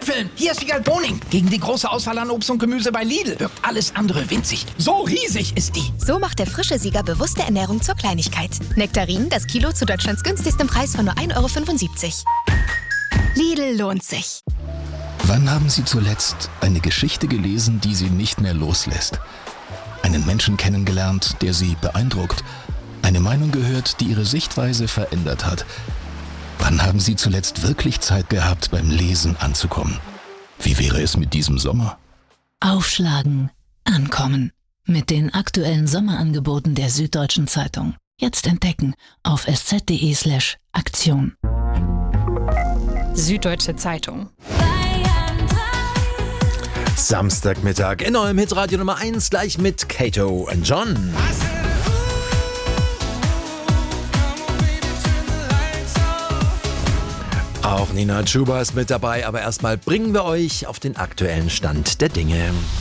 Äpfeln. Hier ist Wiegald Boning. Gegen die große Auswahl an Obst und Gemüse bei Lidl wirkt alles andere winzig. So riesig ist die. So macht der frische Sieger bewusste Ernährung zur Kleinigkeit. Nektarinen, das Kilo zu Deutschlands günstigstem Preis von nur 1,75 €. Lidl lohnt sich. Wann haben Sie zuletzt eine Geschichte gelesen, die Sie nicht mehr loslässt? Einen Menschen kennengelernt, der Sie beeindruckt? Eine Meinung gehört, die Ihre Sichtweise verändert hat? Wann haben Sie zuletzt wirklich Zeit gehabt, beim Lesen anzukommen? Wie wäre es mit diesem Sommer? Aufschlagen, ankommen. Mit den aktuellen Sommerangeboten der Süddeutschen Zeitung. Jetzt entdecken auf sz.de/Aktion. Süddeutsche Zeitung. Samstagmittag in eurem Hitradio Nummer 1 gleich mit Kato und John. Auch Nina Chuba ist mit dabei, aber erstmal bringen wir euch auf den aktuellen Stand der Dinge.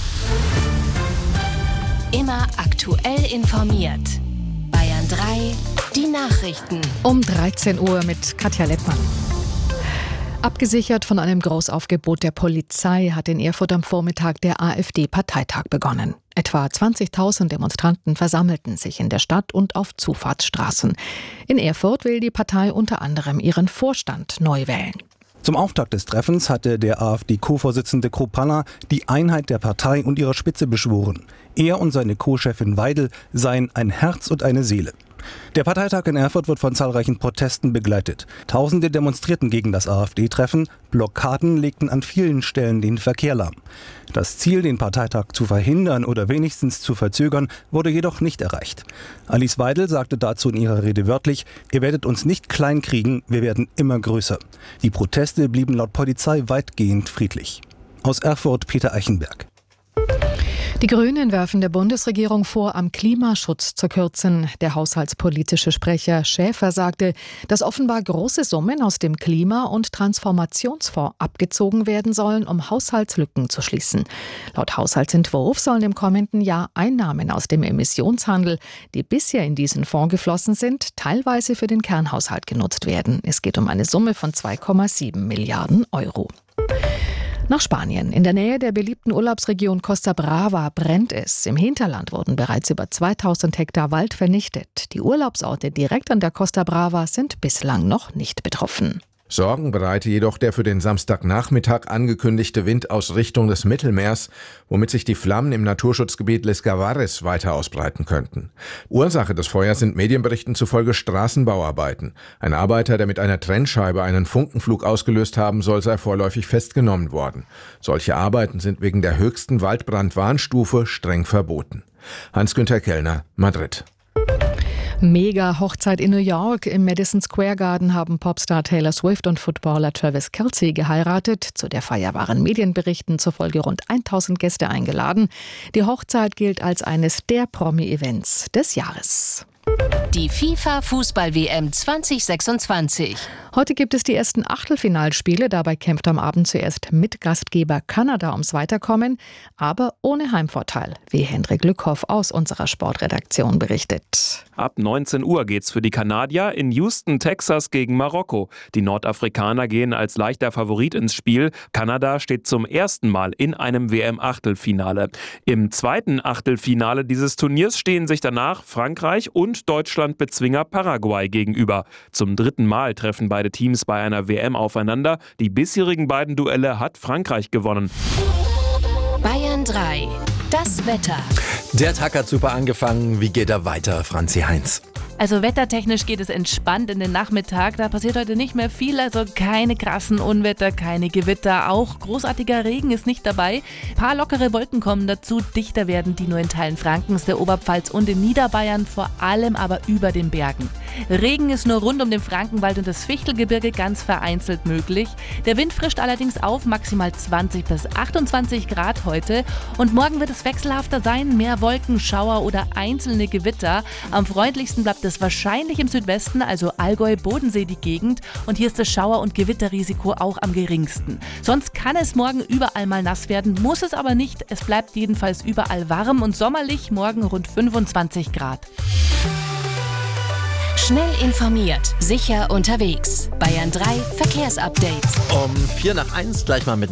Immer aktuell informiert. Bayern 3, die Nachrichten. Um 13 Uhr mit Katja Lettmann. Abgesichert von einem Großaufgebot der Polizei hat in Erfurt am Vormittag der AfD-Parteitag begonnen. Etwa 20.000 Demonstranten versammelten sich in der Stadt und auf Zufahrtsstraßen. In Erfurt will die Partei unter anderem ihren Vorstand neu wählen. Zum Auftakt des Treffens hatte der AfD-Co-Vorsitzende Kropalla die Einheit der Partei und ihrer Spitze beschworen. Er und seine Co-Chefin Weidel seien ein Herz und eine Seele. Der Parteitag in Erfurt wird von zahlreichen Protesten begleitet. Tausende demonstrierten gegen das AfD-Treffen, Blockaden legten an vielen Stellen den Verkehr lahm. Das Ziel, den Parteitag zu verhindern oder wenigstens zu verzögern, wurde jedoch nicht erreicht. Alice Weidel sagte dazu in ihrer Rede wörtlich: Ihr werdet uns nicht klein kriegen, wir werden immer größer. Die Proteste blieben laut Polizei weitgehend friedlich. Aus Erfurt Peter Eichenberg. Die Grünen werfen der Bundesregierung vor, am Klimaschutz zu kürzen. Der haushaltspolitische Sprecher Schäfer sagte, dass offenbar große Summen aus dem Klima- und Transformationsfonds abgezogen werden sollen, um Haushaltslücken zu schließen. Laut Haushaltsentwurf sollen im kommenden Jahr Einnahmen aus dem Emissionshandel, die bisher in diesen Fonds geflossen sind, teilweise für den Kernhaushalt genutzt werden. Es geht um eine Summe von 2,7 Milliarden €. Nach Spanien. In der Nähe der beliebten Urlaubsregion Costa Brava brennt es. Im Hinterland wurden bereits über 2000 Hektar Wald vernichtet. Die Urlaubsorte direkt an der Costa Brava sind bislang noch nicht betroffen. Sorgen bereite jedoch der für den Samstagnachmittag angekündigte Wind aus Richtung des Mittelmeers, womit sich die Flammen im Naturschutzgebiet Les Gavares weiter ausbreiten könnten. Ursache des Feuers sind Medienberichten zufolge Straßenbauarbeiten. Ein Arbeiter, der mit einer Trennscheibe einen Funkenflug ausgelöst haben soll, sei vorläufig festgenommen worden. Solche Arbeiten sind wegen der höchsten Waldbrandwarnstufe streng verboten. Hans-Günther Kellner, Madrid. Mega-Hochzeit in New York. Im Madison Square Garden haben Popstar Taylor Swift und Footballer Travis Kelce geheiratet. Zu der Feier waren Medienberichten zufolge rund 1000 Gäste eingeladen. Die Hochzeit gilt als eines der Promi-Events des Jahres. Die FIFA-Fußball-WM 2026. Heute gibt es die ersten Achtelfinalspiele. Dabei kämpft am Abend zuerst Mitgastgeber Kanada ums Weiterkommen, aber ohne Heimvorteil, wie Hendrik Lückhoff aus unserer Sportredaktion berichtet. Ab 19 Uhr geht's für die Kanadier in Houston, Texas gegen Marokko. Die Nordafrikaner gehen als leichter Favorit ins Spiel. Kanada steht zum ersten Mal in einem WM-Achtelfinale. Im zweiten Achtelfinale dieses Turniers stehen sich danach Frankreich und Deutschland-Bezwinger Paraguay gegenüber. Zum dritten Mal treffen beide Teams bei einer WM aufeinander. Die bisherigen beiden Duelle hat Frankreich gewonnen. Bayern 3. Das Wetter. Der Tag hat super angefangen. Wie geht er weiter, Franzi Heinz? Also wettertechnisch geht es entspannt in den Nachmittag. Da passiert heute nicht mehr viel, also keine krassen Unwetter, keine Gewitter. Auch großartiger Regen ist nicht dabei. Ein paar lockere Wolken kommen dazu. Dichter werden die nur in Teilen Frankens, der Oberpfalz und in Niederbayern, vor allem aber über den Bergen. Regen ist nur rund um den Frankenwald und das Fichtelgebirge ganz vereinzelt möglich. Der Wind frischt allerdings auf, maximal 20 bis 28 Grad heute. Und morgen wird es wechselhafter sein, mehr Wolken, Schauer oder einzelne Gewitter. Am freundlichsten bleibt es wahrscheinlich im Südwesten, also Allgäu, Bodensee die Gegend. Und hier ist das Schauer- und Gewitterrisiko auch am geringsten. Sonst kann es morgen überall mal nass werden, muss es aber nicht. Es bleibt jedenfalls überall warm und sommerlich, morgen rund 25 Grad. Schnell informiert, sicher unterwegs. Bayern 3 Verkehrsupdate. Um 4 nach 1 gleich mal mit